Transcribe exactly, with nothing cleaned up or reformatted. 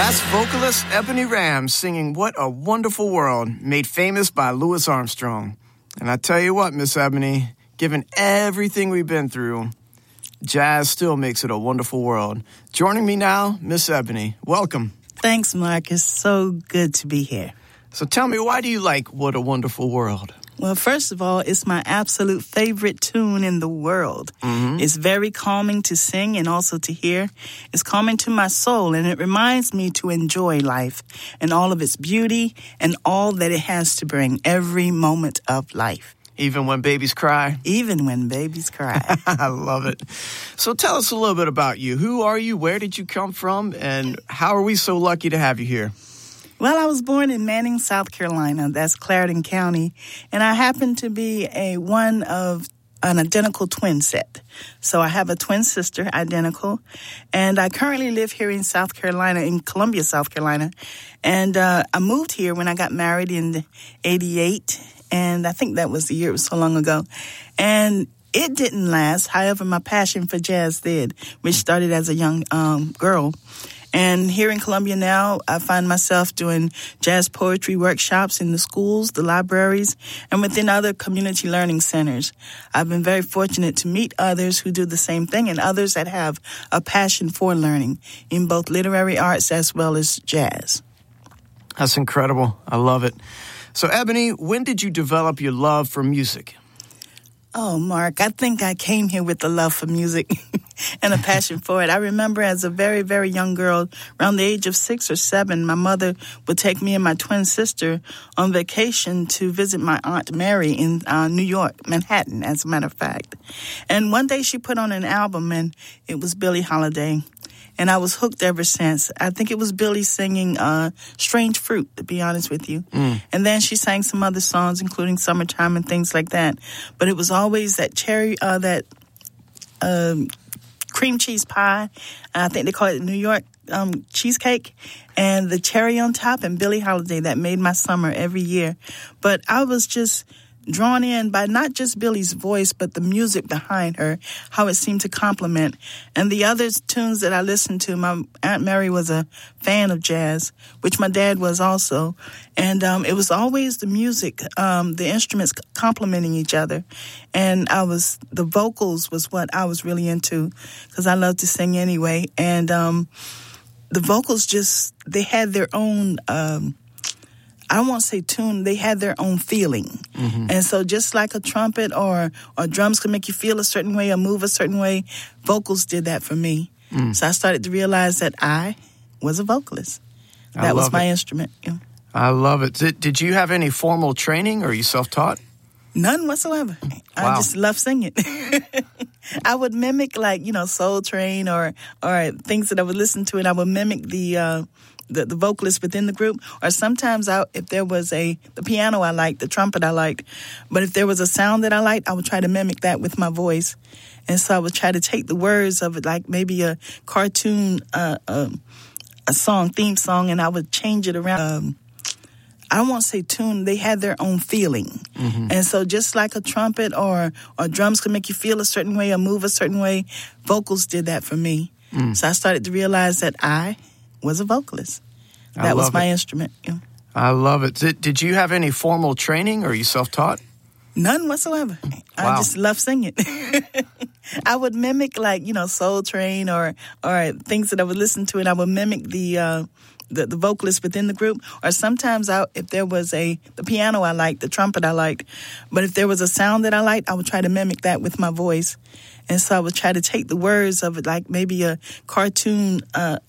That's vocalist Ebony Rams singing What a Wonderful World, made famous by Louis Armstrong. And I tell you what, Miss Ebony, given everything we've been through, jazz still makes it a wonderful world. Joining me now, Miss Ebony. Welcome. Thanks, Mark. It's so good to be here. So tell me, why do you like What a Wonderful World? Well, first of all, it's my absolute favorite tune in the world. Mm-hmm. It's very calming to sing and also to hear. It's calming to my soul, and it reminds me to enjoy life and all of its beauty and all that it has to bring every moment of life. Even when babies cry? Even when babies cry. I love it. So tell us a little bit about you. Who are you? Where did you come from? And how are we so lucky to have you here? Well, I was born in Manning, South Carolina. That's Clarendon County. And I happen to be a one of an identical twin set. So I have a twin sister, identical. And I currently live here in South Carolina, in Columbia, South Carolina. And uh, I moved here when I got married in eighty-eight. And I think that was the year, it was so long ago. And it didn't last. However, my passion for jazz did, which started as a young um, girl. And here in Columbia now, I find myself doing jazz poetry workshops in the schools, the libraries, and within other community learning centers. I've been very fortunate to meet others who do the same thing and others that have a passion for learning in both literary arts as well as jazz. That's incredible. I love it. So, Ebony, when did you develop your love for music? Oh, Mark, I think I came here with a love for music and a passion for it. I remember as a very, very young girl, around the age of six or seven, my mother would take me and my twin sister on vacation to visit my Aunt Mary in uh, New York, Manhattan, as a matter of fact. And one day she put on an album, and it was Billie Holiday. And I was hooked ever since. I think it was Billie singing uh, Strange Fruit, to be honest with you. Mm. And then she sang some other songs, including Summertime and things like that. But it was always that cherry, uh, that um, cream cheese pie. I think they call it New York um, cheesecake. And the cherry on top and Billie Holiday that made my summer every year. But I was just drawn in by not just Billie's voice, but the music behind her, how it seemed to complement. And the other tunes that I listened to, my Aunt Mary was a fan of jazz, which my dad was also. And um, it was always the music, um, the instruments complementing each other. And I was, the vocals was what I was really into, because I love to sing anyway. And um, the vocals just, they had their own, um, I don't want to say tune, they had their own feeling. Mm-hmm. And so just like a trumpet or, or drums can make you feel a certain way or move a certain way, vocals did that for me. Mm. So I started to realize that I was a vocalist. That was my it. instrument. Yeah. I love it. Did, did you have any formal training, or are you self-taught? None whatsoever. Wow. I just love singing. I would mimic, like, you know, Soul Train or, or things that I would listen to, and I would mimic the... Uh, The, the vocalist within the group, or sometimes I, if there was a, the piano I liked, the trumpet I liked, but if there was a sound that I liked, I would try to mimic that with my voice. And so I would try to take the words of it, like maybe a cartoon, uh, um, a song, theme song, and I would change it around. Um, I don't want to say tune, they had their own feeling. Mm-hmm. And so just like a trumpet or, or drums can make you feel a certain way or move a certain way, vocals did that for me. Mm. So I started to realize that I was a vocalist. That was my it. instrument. Yeah. I love it. Did, did you have any formal training, or are you self-taught? None whatsoever. Wow. I just love singing. I would mimic, like, you know, Soul Train or or things that I would listen to, and I would mimic the uh, the, the vocalist within the group. Or sometimes I, if there was a, the piano I liked, the trumpet I liked, but if there was a sound that I liked, I would try to mimic that with my voice. And so I would try to take the words of it, like maybe a cartoon, uh,